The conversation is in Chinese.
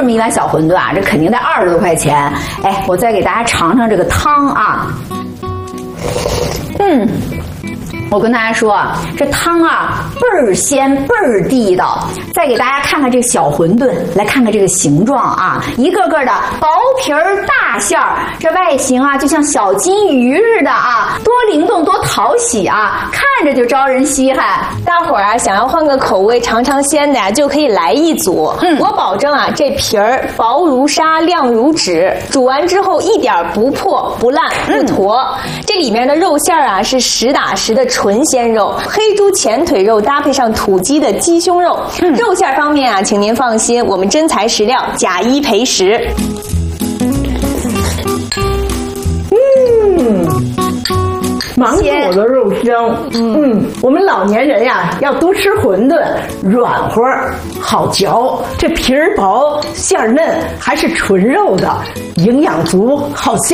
么一碗小馄饨啊，这肯定得20多块钱。哎，我再给大家尝尝这个汤啊。我跟大家说啊，这汤啊倍儿鲜倍儿地道。再给大家看看这小馄饨，来看看这个形状啊，一个个的薄皮儿大馅儿，这外形啊就像小金鱼似的啊，多灵动多讨喜啊，看着就招人稀罕。 大伙儿啊，想要换个口味尝尝鲜的呀，就可以来一组。我保证啊，这皮儿薄如纱，亮如纸，煮完之后一点不破不烂不坨。这里面的肉馅儿啊是实打实的纯鲜肉，黑猪前腿肉搭配上土鸡的鸡胸肉。肉馅方面啊，请您放心，我们真材实料，假一赔10。 芒果的肉香，我们老年人呀要多吃馄饨，软和好嚼，这皮儿薄馅儿嫩，还是纯肉的，营养足，好香。